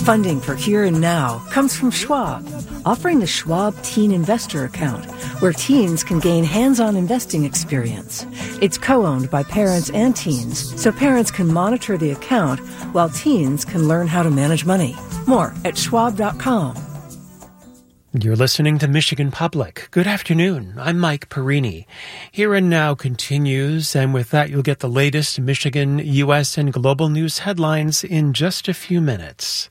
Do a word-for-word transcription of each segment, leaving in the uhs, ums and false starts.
Funding for Here and Now comes from Schwab, offering the Schwab Teen Investor Account, where teens can gain hands-on investing experience. It's co-owned by parents and teens, so parents can monitor the account while teens can learn how to manage money. More at schwab dot com. You're listening to Michigan Public. Good afternoon. I'm Mike Perini. Here and Now continues, and with that, you'll get the latest Michigan, U S, and global news headlines in just a few minutes.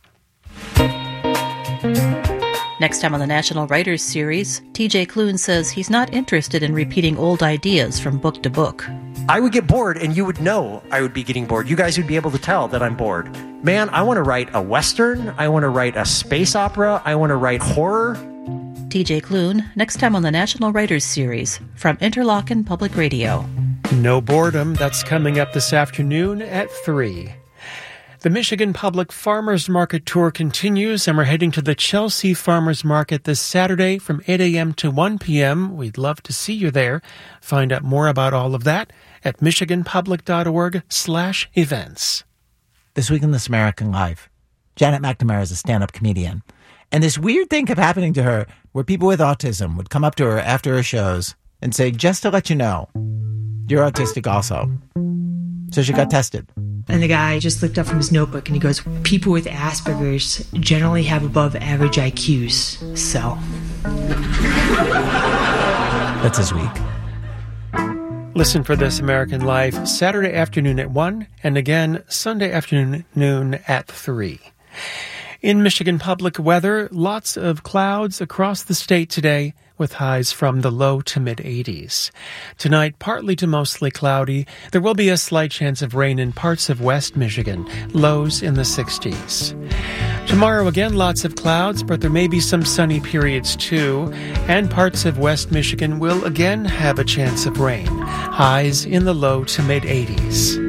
Next time on the National Writers Series, T J Klune says he's not interested in repeating old ideas from book to book. I would get bored, and you would know I would be getting bored. You guys would be able to tell that I'm bored. Man, I want to write a Western. I want to write a space opera. I want to write horror. T J Klune, next time on the National Writers Series from Interlochen Public Radio. No boredom. That's coming up this afternoon at three. The Michigan Public Farmers Market Tour continues, and we're heading to the Chelsea Farmers Market this Saturday from eight a.m. to one p.m. We'd love to see you there. Find out more about all of that at michiganpublic.org slash events. This week in This American Life, Janet McNamara is a stand-up comedian. And this weird thing kept happening to her where people with autism would come up to her after her shows and say, just to let you know, you're autistic also. So she got tested. And the guy just looked up from his notebook and he goes, people with Asperger's generally have above average I Qs, so. That's this week. Listen for This American Life Saturday afternoon at one and again Sunday afternoon at three. In Michigan Public weather, lots of clouds across the state today with highs from the low to mid-eighties. Tonight, partly to mostly cloudy. There will be a slight chance of rain in parts of West Michigan, lows in the sixties. Tomorrow, again, lots of clouds, but there may be some sunny periods too, and parts of West Michigan will again have a chance of rain, highs in the low to mid-eighties.